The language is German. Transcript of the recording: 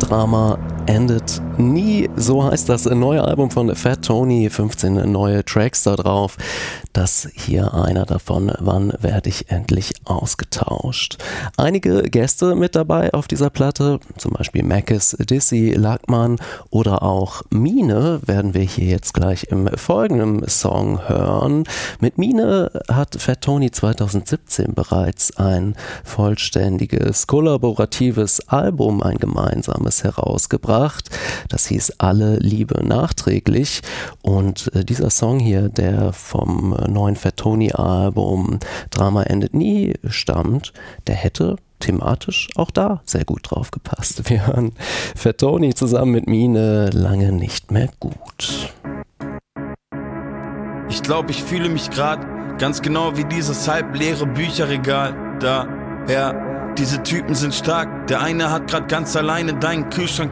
Drama endet nie, so heißt das neue Album von Fat Tony, 15 neue Tracks da drauf. Das hier einer davon, wann werde ich endlich ausgetauscht? Einige Gäste mit dabei auf dieser Platte, zum Beispiel Makis, Dizzy, Lackmann oder auch Mine werden wir hier jetzt gleich im folgenden Song hören. Mit Mine hat Fat Tony 2017 bereits ein vollständiges, kollaboratives Album, ein gemeinsames herausgebracht. Das hieß Alle Liebe nachträglich und dieser Song hier, der vom neuen Fat Tony Album Drama endet nie stammt, der hätte thematisch auch da sehr gut drauf gepasst. Wir hören Fat Tony zusammen mit Mine, lange nicht mehr gut. Ich glaube, ich fühle mich gerade ganz genau wie dieses halbleere Bücherregal da. Ja, diese Typen sind stark. Der eine hat gerade ganz alleine deinen Kühlschrank